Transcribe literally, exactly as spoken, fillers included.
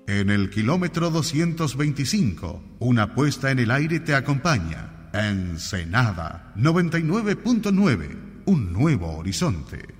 En el kilómetro doscientos veinticinco, una puesta en el aire te acompaña. Ensenada noventa y nueve punto nueve, un nuevo horizonte.